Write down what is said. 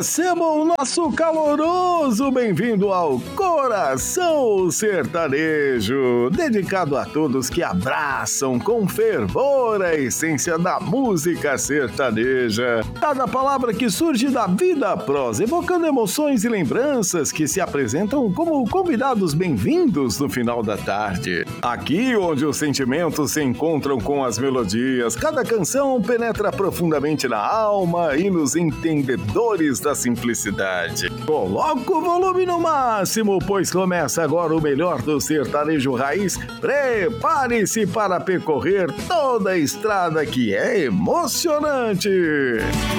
Receba o nosso caloroso bem-vindo ao Coração Sertanejo, dedicado a todos que abraçam com fervor a essência da música sertaneja. Cada palavra que surge da vida prosa, evocando emoções e lembranças que se apresentam como convidados bem-vindos no final da tarde. Aqui onde os sentimentos se encontram com as melodias, cada canção penetra profundamente na alma e nos entendedores da simplicidade. Coloca o volume no máximo, pois começa agora o melhor do sertanejo raiz. Prepare-se para percorrer toda a estrada que é emocionante.